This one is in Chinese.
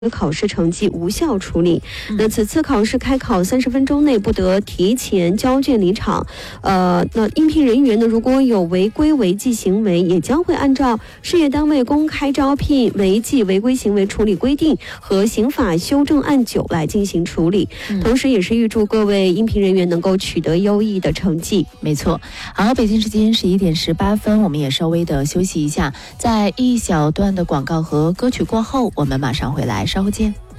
考试成绩无效处理。那此次考试开考30分钟内不得提前交卷离场。那应聘人员呢，如果有违规违纪行为，也将会按照事业单位公开招聘违纪违规行为处理规定和刑法修正案9来进行处理。同时，也是预祝各位应聘人员能够取得优异的成绩。 没错。好，北京时间11点18分，我们也稍微的休息一下，在一小段的广告和歌曲过后，我们马上回来，稍后见。